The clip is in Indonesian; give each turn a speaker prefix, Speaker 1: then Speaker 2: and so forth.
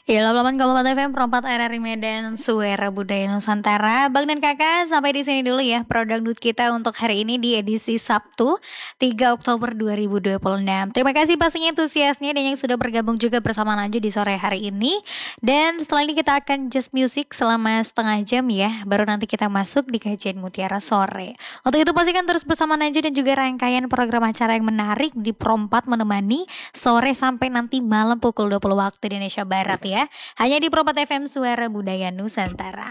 Speaker 1: Ya, 88,4 FM Perempat RRI Medan, Suara Budaya Nusantara. Bang dan Kakak, sampai di sini dulu ya produk dut kita untuk hari ini di edisi Sabtu 3 Oktober 2026. Terima kasih pastinya antusiasnya dan yang sudah bergabung juga bersama Nanju di sore hari ini. Dan setelah ini kita akan just music selama setengah jam ya, baru nanti kita masuk di kajian Mutiara Sore. Untuk itu pastikan terus bersama Nanju dan juga rangkaian program acara yang menarik di Perempat menemani sore sampai nanti malam pukul 20 waktu Indonesia Barat ya. Hanya di Propat FM Suara Budaya Nusantara.